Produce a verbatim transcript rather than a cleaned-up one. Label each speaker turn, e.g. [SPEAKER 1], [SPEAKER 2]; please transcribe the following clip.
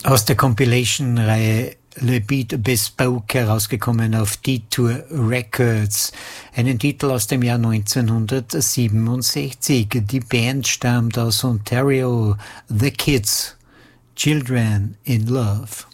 [SPEAKER 1] Aus der Compilation-Reihe Le Beat Bespoke, herausgekommen auf Detour Records, einen Titel aus dem Jahr neunzehnhundertsiebenundsechzig. Die Band stammt aus Ontario, The Kids, Children in Love.